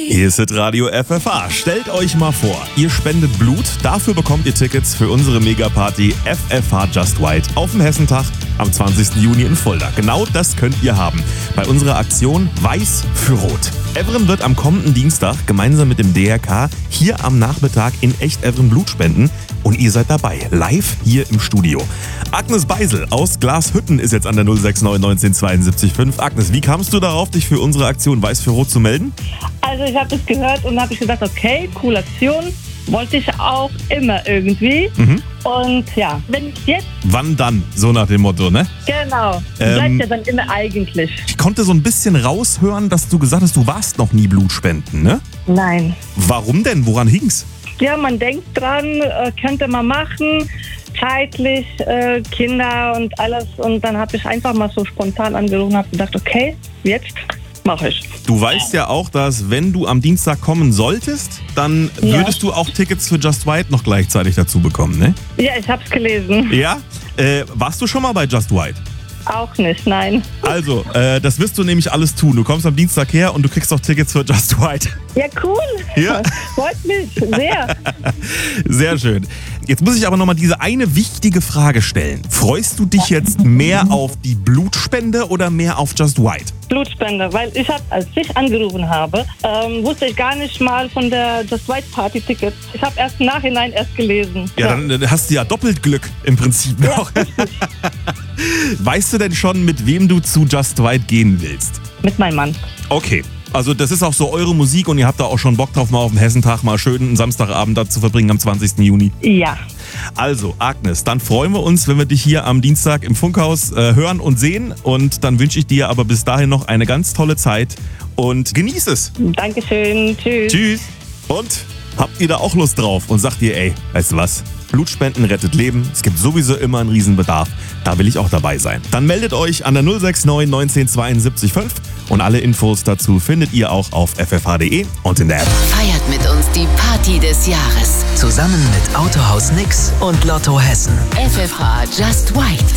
Hier ist Radio FFH. Stellt euch mal vor, ihr spendet Blut, dafür bekommt ihr Tickets für unsere Megaparty FFH Just White auf dem Hessentag am 20. Juni in Fulda. Genau das könnt ihr haben bei unserer Aktion Weiß für Rot. Evren wird am kommenden Dienstag gemeinsam mit dem DRK hier am Nachmittag in echt Evren Blut spenden und ihr seid dabei, live hier im Studio. Agnes Beisel aus Glashütten ist jetzt an der 069 1972 5. Agnes, wie kamst du darauf, dich für unsere Aktion Weiß für Rot zu melden? Also ich habe das gehört und habe gedacht, okay, coole Aktion. Wollte ich auch immer irgendwie. Und ja, wenn ich jetzt... Wann dann? So nach dem Motto, ne? Genau. Bleibt ja dann immer eigentlich. Ich konnte so ein bisschen raushören, dass du gesagt hast, du warst noch nie Blutspenden, ne? Nein. Warum denn? Woran hing's? Ja, man denkt dran, könnte man machen, zeitlich, Kinder und alles. Und dann habe ich einfach mal so spontan angerufen und habe gedacht, okay, jetzt mache ich. Du weißt ja auch, dass wenn du am Dienstag kommen solltest, dann würdest du auch Tickets für Just White noch gleichzeitig dazu bekommen, ne? Ja, ich habe es gelesen. Ja? Warst du schon mal bei Just White? Auch nicht, nein. Also, das wirst du nämlich alles tun. Du kommst am Dienstag her und du kriegst auch Tickets für Just White. Ja, cool. Ja? Freut mich sehr. Sehr schön. Jetzt muss ich aber nochmal diese eine wichtige Frage stellen. Freust du dich jetzt mehr auf die Blutspende oder mehr auf Just White? Blutspende, weil ich habe, als ich angerufen habe, wusste ich gar nicht mal von der Just White Party Tickets. Ich habe erst im Nachhinein gelesen. Ja, dann hast du ja doppelt Glück im Prinzip noch. Ja, weißt du denn schon, mit wem du zu Just White gehen willst? Mit meinem Mann. Okay. Also das ist auch so eure Musik und ihr habt da auch schon Bock drauf, mal auf dem Hessentag mal schön einen Samstagabend da zu verbringen am 20. Juni. Ja. Also Agnes, dann freuen wir uns, wenn wir dich hier am Dienstag im Funkhaus hören und sehen. Und dann wünsche ich dir aber bis dahin noch eine ganz tolle Zeit und genieß es. Dankeschön. Tschüss. Tschüss. Und habt ihr da auch Lust drauf und sagt ihr, ey, weißt du was? Blutspenden rettet Leben. Es gibt sowieso immer einen Riesenbedarf. Da will ich auch dabei sein. Dann meldet euch an der 069 1972 5 und alle Infos dazu findet ihr auch auf ffh.de und in der App. Feiert mit uns die Party des Jahres. Zusammen mit Autohaus Nix und Lotto Hessen. FFH Just White.